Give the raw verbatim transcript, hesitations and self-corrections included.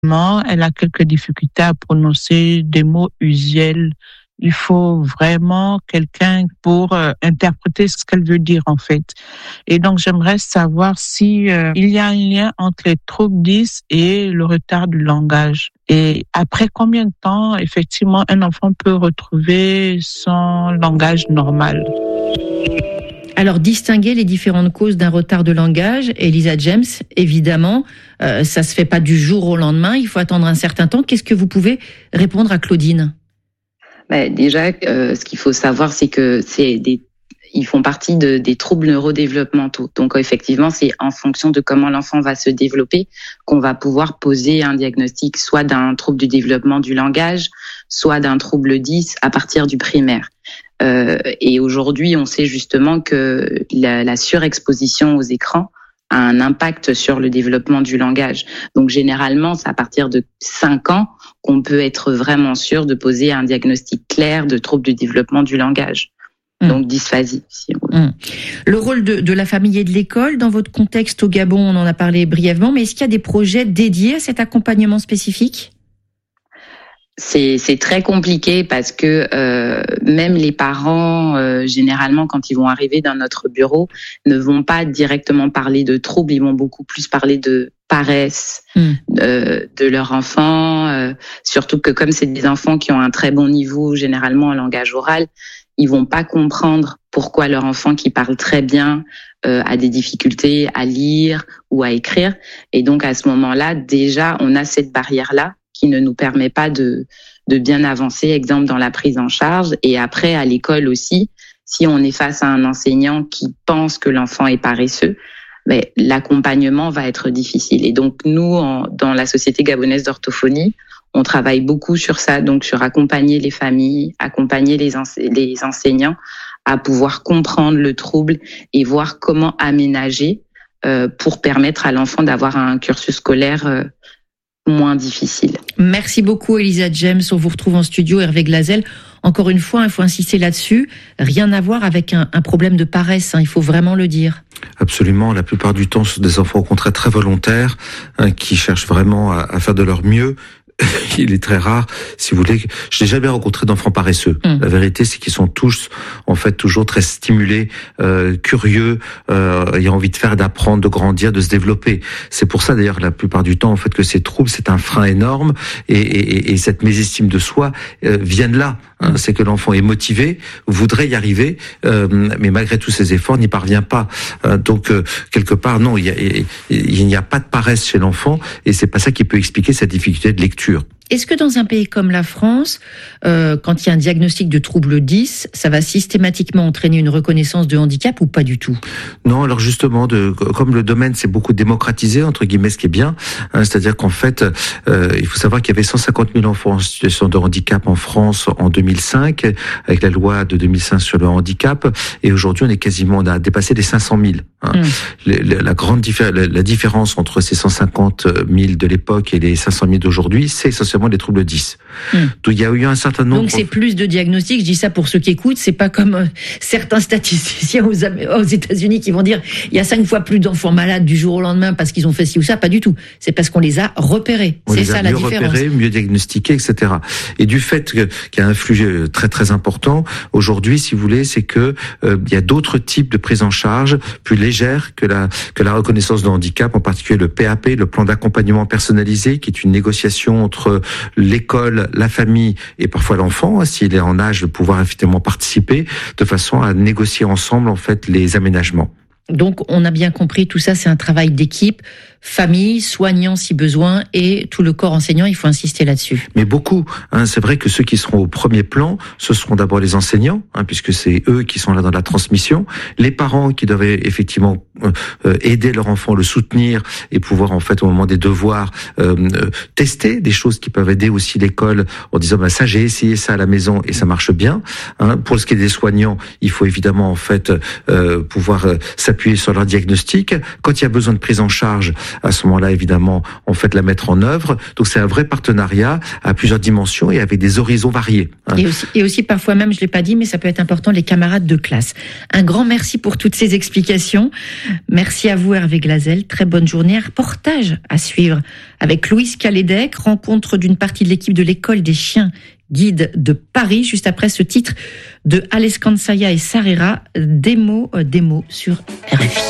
Elle a quelques difficultés à prononcer des mots usuels. Il faut vraiment quelqu'un pour euh, interpréter ce qu'elle veut dire en fait. Et donc j'aimerais savoir si euh, il y a un lien entre les troubles dys et le retard du langage. Et après combien de temps effectivement un enfant peut retrouver son langage normal? Alors, distinguer les différentes causes d'un retard de langage, Elisa James, évidemment, euh, ça se fait pas du jour au lendemain, il faut attendre un certain temps. Qu'est-ce que vous pouvez répondre à Claudine? Bah, déjà, euh, ce qu'il faut savoir, c'est que c'est des, ils font partie de, des troubles neurodéveloppementaux. Donc, effectivement, c'est en fonction de comment l'enfant va se développer qu'on va pouvoir poser un diagnostic, soit d'un trouble du développement du langage, soit d'un trouble dys à partir du primaire. Euh, et aujourd'hui, on sait justement que la, la surexposition aux écrans a un impact sur le développement du langage. Donc, généralement, c'est à partir de cinq ans qu'on peut être vraiment sûr de poser un diagnostic clair de trouble du développement du langage. Mmh. Donc, dysphasie. Si on veut. Mmh. Le rôle de, de la famille et de l'école, dans votre contexte au Gabon, on en a parlé brièvement, mais est-ce qu'il y a des projets dédiés à cet accompagnement spécifique ? C'est, c'est très compliqué parce que euh, même les parents, euh, généralement, quand ils vont arriver dans notre bureau, ne vont pas directement parler de troubles, ils vont beaucoup plus parler de paresse mmh. euh, de leur enfant, euh, surtout que comme c'est des enfants qui ont un très bon niveau, généralement en langage oral, ils vont pas comprendre pourquoi leur enfant qui parle très bien euh, a des difficultés à lire ou à écrire. Et donc, à ce moment-là, déjà, on a cette barrière-là qui ne nous permet pas de, de bien avancer, exemple dans la prise en charge. Et après, à l'école aussi, si on est face à un enseignant qui pense que l'enfant est paresseux, ben, l'accompagnement va être difficile. Et donc, nous, en, dans la Société gabonaise d'orthophonie, on travaille beaucoup sur ça, donc sur accompagner les familles, accompagner les, ense- les enseignants à pouvoir comprendre le trouble et voir comment aménager euh, pour permettre à l'enfant d'avoir un cursus scolaire euh, moins difficile. Merci beaucoup Elisa James, on vous retrouve en studio, Hervé Glazel. Encore une fois, il faut insister là-dessus, rien à voir avec un, un problème de paresse, hein, il faut vraiment le dire. Absolument, la plupart du temps, ce sont des enfants au contraire très volontaires, hein, qui cherchent vraiment à, à faire de leur mieux. Il est très rare, si vous voulez, je n'ai jamais rencontré d'enfants paresseux. Mmh. La vérité, c'est qu'ils sont tous, en fait, toujours très stimulés, euh, curieux, euh, ayant envie de faire, d'apprendre, de grandir, de se développer. C'est pour ça, d'ailleurs, la plupart du temps, en fait, que ces troubles, c'est un frein énorme, et, et, et cette mésestime de soi euh, viennent là. Hein, c'est que l'enfant est motivé, voudrait y arriver, euh, mais malgré tous ses efforts, n'y parvient pas. Euh, donc, euh, quelque part, non, il y a, il n'y a pas de paresse chez l'enfant, et c'est pas ça qui peut expliquer cette difficulté de lecture. Est-ce que dans un pays comme la France, euh, quand il y a un diagnostic de trouble dys, ça va systématiquement entraîner une reconnaissance de handicap ou pas du tout? Non, alors justement, de, comme le domaine s'est beaucoup démocratisé, entre guillemets, ce qui est bien, hein, c'est-à-dire qu'en fait, euh, il faut savoir qu'il y avait cent cinquante mille enfants en situation de handicap en France en deux mille cinq, avec la loi de deux mille cinq sur le handicap, et aujourd'hui, on est quasiment, on a dépassé les cinq cent mille. Hein. Mmh. Le, la, la grande diffé- la, la différence entre ces cent cinquante mille de l'époque et les cinq cent mille d'aujourd'hui, c'est essentiellement des troubles dys. Mmh. Donc il y a eu un certain nombre. Donc c'est plus de diagnostics. Je dis ça pour ceux qui écoutent. C'est pas comme euh, certains statisticiens aux, aux États-Unis qui vont dire il y a cinq fois plus d'enfants malades du jour au lendemain parce qu'ils ont fait ci ou ça. Pas du tout. C'est parce qu'on les a repérés. On c'est les ça a la mieux différence. Repérés, mieux diagnostiqués, et cetera. Et du fait que, qu'il y a un flux très très important aujourd'hui, si vous voulez, c'est que euh, il y a d'autres types de prise en charge plus légères que la que la reconnaissance de handicap, en particulier le P A P, le plan d'accompagnement personnalisé, qui est une négociation entre l'école, la famille et parfois l'enfant, s'il est en âge de pouvoir effectivement participer, de façon à négocier ensemble en fait les aménagements. Donc, on a bien compris, tout ça, c'est un travail d'équipe, famille, soignants si besoin, et tout le corps enseignant, il faut insister là-dessus. Mais beaucoup, hein, c'est vrai que ceux qui seront au premier plan, ce seront d'abord les enseignants, hein, puisque c'est eux qui sont là dans la transmission, les parents qui doivent effectivement euh, aider leur enfant, le soutenir, et pouvoir en fait au moment des devoirs euh, euh, tester des choses qui peuvent aider aussi l'école, en disant bah, ça j'ai essayé ça à la maison et ça marche bien. Hein. Pour ce qui est des soignants, il faut évidemment en fait euh, pouvoir euh, s'appuyer sur leur diagnostic. Quand il y a besoin de prise en charge, à ce moment-là, évidemment, on fait la mettre en œuvre. Donc c'est un vrai partenariat à plusieurs dimensions et avec des horizons variés. Hein. Et aussi, et aussi parfois même, je l'ai pas dit, mais ça peut être important, les camarades de classe. Un grand merci pour toutes ces explications. Merci à vous, Hervé Glazel. Très bonne journée. Un reportage à suivre avec Louise Calédec, rencontre d'une partie de l'équipe de l'école des chiens guides de Paris, juste après ce titre de Alescansaya et Sarera, Démo, démo sur R F I.